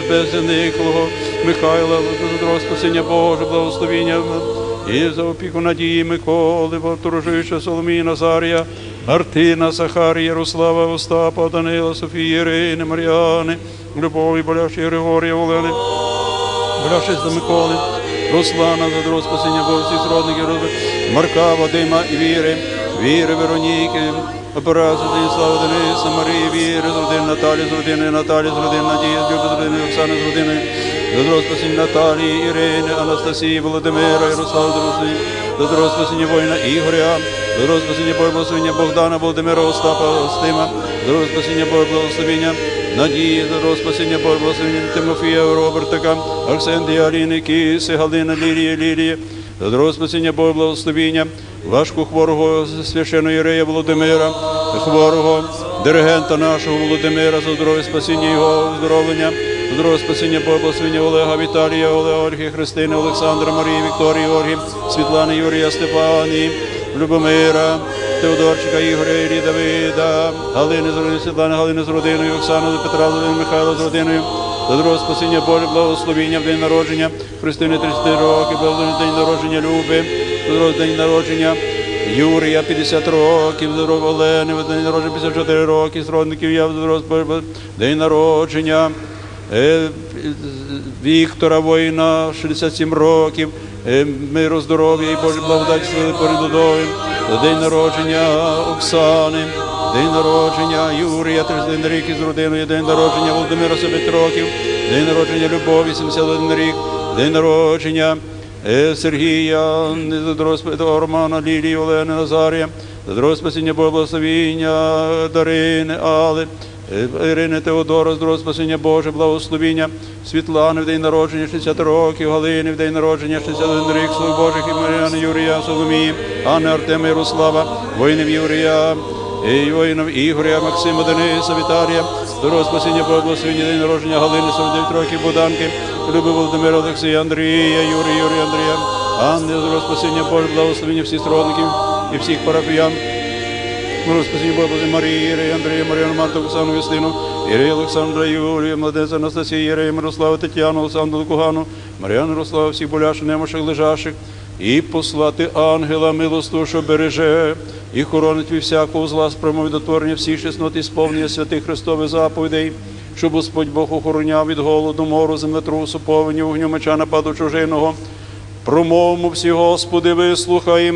безпеці Николого, Михайла, за дорогу спасіння Боже, благословіння, і за опіку Надії Миколи, Ворожища, Соломії, Назарія, Артина, Захарія, Ярослава, Остапа, Данила, Софії, Ірини, Мар'яни, Любові, Боляші, Григорія, Олени, Боляші за Миколи, Руслана, за дорогу спасіння Бога, всіх сродників, Марка, Вадима і Віри, Вероніки, Операцію, Станіслава, Дениса, Марії, Віри, з родини Наталі, з родини Наталі, з родини Надії, з Люби, з родини Оксани, з родини за дорогу спасіння Наталії, Ірини, Анастасії, Володимира, Ярослава, за дорогу спасіння воїна Ігоря, за дорогу спасіння Бога, благословення Богдана, Володимира, Остапа, Остима, за дорогу спасіння Бога, благословення Надії, за дорогу спасіння Бога, благословення Тимофія, Робертика, Арсендія, Аліни, Кіси, Галина, Лілії, за дорогу спасіння Бога, благословення важко хворого священного Єрея Володимира, хворого диригента нашого Володимира, за здоров'я спасіння його оздоровлення, за здоров'я спасіння Бога, благословення Олега, Віталія, Ольги, Христини, Олександра, Марії, Вікторії, Ольги, Світлани, Юрія, Степанії, Любомира, Теодорчика, Ігоря, Іллі, Давида, Галини з родиною, Світлани, Галини з родиною, Оксану, Петра, Михайла з родиною, за дорогу спасіння Боже, благословіння в день народження Христини 30 років, благословення день народження Люби, за дорогу день народження Юрія 50 років, за дорогу Олени, день народження 54 роки, сродників я, за дорогу день народження Віктора воїна 67 років, миру, здоров'я і Божої благодаті перед Додовим, за день народження Оксани, день народження Юрія 31 рік із родиною, день народження Володимира 45 років, день народження Любові 71 рік, день народження Сергія, за дорогу Романа, Лілії, Олени, Назарія, за дорогу спасіння Бога, благословіння Дарини, Али, Ірини, Теодора, з дорогу спасіння Боже, благословіння Світлани в день народження 60 років, Галини в день народження 61 рік, Слуг Божих і Мар'яни, Юрія, Соломії, Анни, Артема, Ярослава, воїнів Юрія, воїнів Ігоря, Максима, Дениса, Віталія, з дорогу спасіння Бога, благословіння день народження Галини, 49 років, Богданки, Люби, Володимира, Олексія, Андрія, Юрія, Андрія, Анни, з дорогу спасіння Боже, благословіння всіх сродників і всіх парафіян, Спасіння Бога, Марії, Ірії, Андрія, Мар'яну, Марту, Оксану, Юстину, Ірію, Олександра, Юрія, Младенця, Анастасію, Ірію, Мирославу, Тетяну, Олександру, Кугану, Мар'яну, Ярославу, всіх боляших, немощах, лежащих, і послати ангела милосту, що береже і хоронить від всякого зла, спрямовує до творення всіх чеснот і сповнення святих Христових заповідей, щоб Господь Бог охороняв від голоду, мору, землетрусу, повені, вогню, меча, нападу чужиного. Промовмо всі, Господи, вислухай.